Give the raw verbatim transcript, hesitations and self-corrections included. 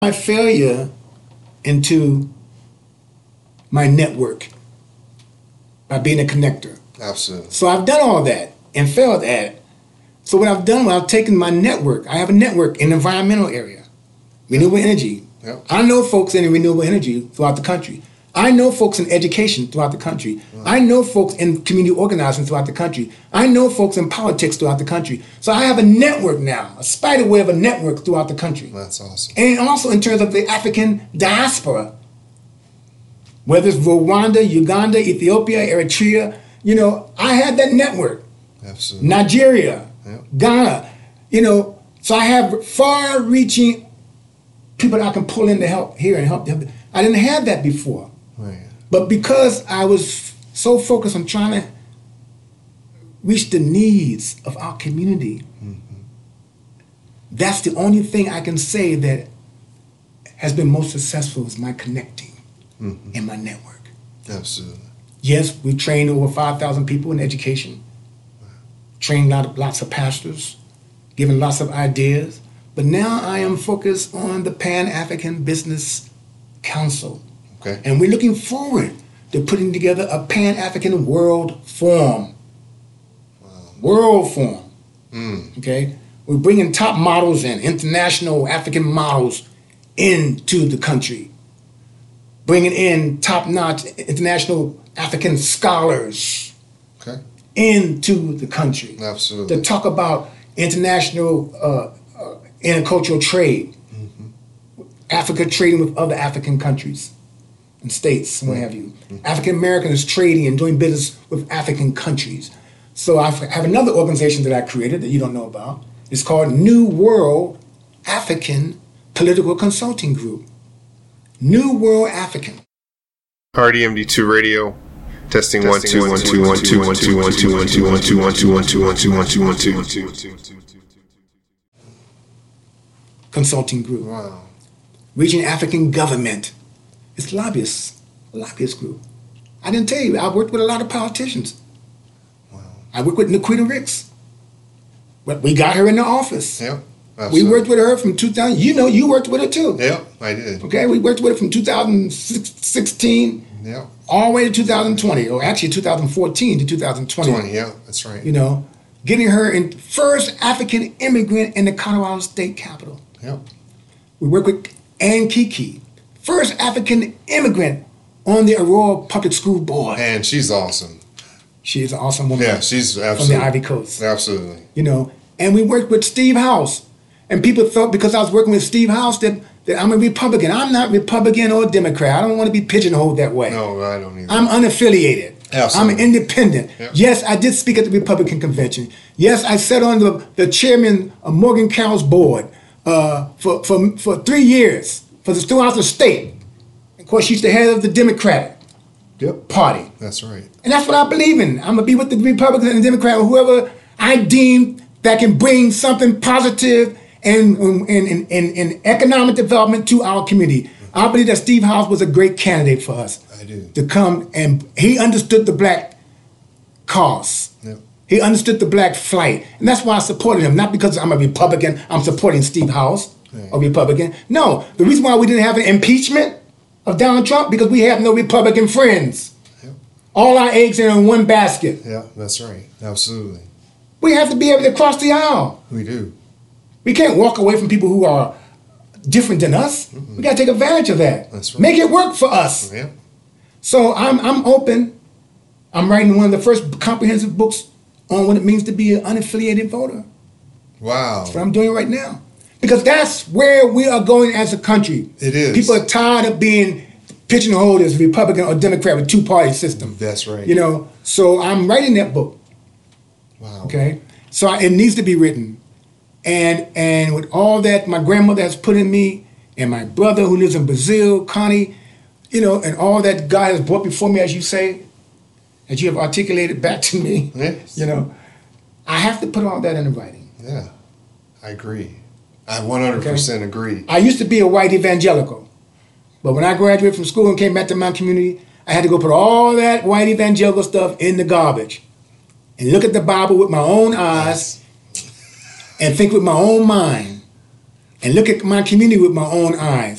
my failure into my network by being a connector. Absolutely. So I've done all that and failed at it. So what I've done, I've taken my network. I have a network in the environmental area, renewable energy. Yep. I know folks in renewable energy throughout the country. I know folks in education throughout the country. Wow. I know folks in community organizing throughout the country. I know folks in politics throughout the country. So I have a network now, a spider web of a network throughout the country. That's awesome. And also in terms of the African diaspora, whether it's Rwanda, Uganda, Ethiopia, Eritrea, you know, I have that network. Absolutely. Nigeria, Yep. Ghana, you know, so I have far-reaching people that I can pull in to help here and help them. I didn't have that before. Right. But because I was so focused on trying to reach the needs of our community, mm-hmm. that's the only thing I can say that has been most successful is my connecting mm-hmm. and my network. Absolutely. Yes, we trained over five thousand people in education, wow. trained lot of, lots of pastors, given lots of ideas, but now I am focused on the Pan-African Business Council. Okay. And we're looking forward to putting together a Pan-African World Forum. Wow. World Forum. Mm. Okay? We're bringing top models in, international African models into the country. Bringing in top-notch international African scholars okay. into the country. Absolutely. To talk about international uh, uh, intercultural trade. Mm-hmm. Africa trading with other African countries and states, and what have you. Mm-hmm. African Americans trading and doing business with African countries. So I have another organization that I created that you don't know about. It's called New World African Political Consulting Group. New World African. R D M D two Radio. Testing one two one two one two one two one two one two one two one two one two one two one two one two one two. Consulting group. Wow. Reaching African government. It's lobbyists, a lobbyist group. I didn't tell you, I worked with a lot of politicians. Wow. I worked with Nikita Ricks. But we got her in the office. Yep. We worked with her from two thousand. You know, you worked with her too. Yep, I did. Okay, we worked with her from two thousand sixteen yep. all the way to two thousand twenty, or actually two thousand fourteen to two thousand twenty. twenty, yeah, that's right. You know, getting her in first African immigrant in the Colorado State Capitol. Yep. We worked with Ann Kiki, first African immigrant on the Aurora Public School Board. And she's awesome. She is an awesome woman. Yeah, she's absolutely. From the Ivy Coast. Absolutely. You know, and we worked with Steve House. And people thought because I was working with Steve House that, that I'm a Republican. I'm not Republican or Democrat. I don't want to be pigeonholed that way. No, I don't either. I'm unaffiliated. Absolutely. I'm independent. Yep. Yes, I did speak at the Republican convention. Yes, I sat on the, the chairman of Morgan Carroll's board uh, for, for, for three years for the throughout the state. Of course, she's the head of the Democratic yep. Party. That's right. And that's what I believe in. I'm going to be with the Republicans and the Democrats, or whoever I deem that can bring something positive and in, in, in economic development to our community. Mm-hmm. I believe that Steve House was a great candidate for us. I do. To come, and he understood the black cause. Yep. He understood the black flight. And that's why I supported him. Not because I'm a Republican, I'm supporting Steve House, right. a Republican. No, the reason why we didn't have an impeachment of Donald Trump, because we have no Republican friends. Yep. All our eggs are in one basket. Yeah, that's right. Absolutely. We have to be able to cross the aisle. We do. We can't walk away from people who are different than us. Mm-hmm. We got to take advantage of that. That's right. Make it work for us. Yeah. So I'm I'm open. I'm writing one of the first comprehensive books on what it means to be an unaffiliated voter. Wow. That's what I'm doing right now. Because that's where we are going as a country. It is. People are tired of being pigeonholed as Republican or Democrat with two-party system. That's right. You know, so I'm writing that book. Wow. Okay? So I, it needs to be written. And and with all that my grandmother has put in me, and my brother who lives in Brazil, Connie, you know, and all that God has brought before me, as you say, as you have articulated back to me, yes. you know, I have to put all that in writing. Yeah, I agree. I one hundred percent okay? agree. I used to be a white evangelical, but when I graduated from school and came back to my community, I had to go put all that white evangelical stuff in the garbage and look at the Bible with my own eyes. And think with my own mind and look at my community with my own eyes.